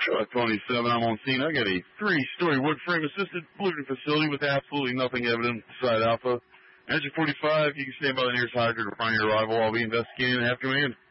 Truck 27, I'm on scene. I got a 3-story wood frame assisted polluted facility with absolutely nothing evident beside Alpha. Engine 45, you can stand by the nearest hydrant or find your arrival. I'll be investigating and have command.